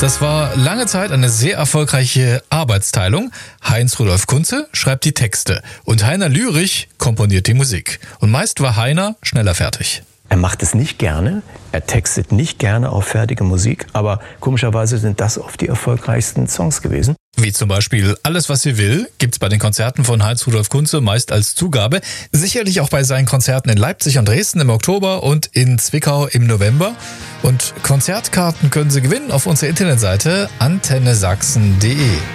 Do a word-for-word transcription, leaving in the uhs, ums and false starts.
Das war lange Zeit eine sehr erfolgreiche Arbeitsteilung. Heinz-Rudolf Kunze schreibt die Texte und Heiner Lürich komponiert die Musik. Und meist war Heiner schneller fertig. Er macht es nicht gerne, er textet nicht gerne auf fertige Musik, aber komischerweise sind das oft die erfolgreichsten Songs gewesen. Wie zum Beispiel Alles, was sie will, gibt's bei den Konzerten von Heinz-Rudolf Kunze meist als Zugabe. Sicherlich auch bei seinen Konzerten in Leipzig und Dresden im Oktober und in Zwickau im November. Und Konzertkarten können Sie gewinnen auf unserer Internetseite antenne sachsen punkt de.